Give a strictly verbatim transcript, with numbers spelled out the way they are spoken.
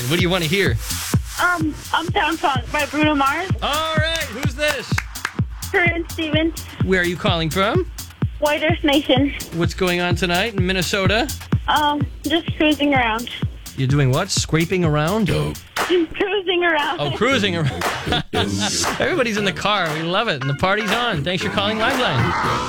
Liveline. What do you want to hear? Um, Uptown Funk by Bruno Mars. All right, who's this? Curtin Stevens. Where are you calling from? White Earth Nation. What's going on tonight in Minnesota? Um, just cruising around. You're doing what? Scraping around? Cruising around. Oh, cruising around. Everybody's in the car. We love it. And the party's on. Thanks for calling Liveline.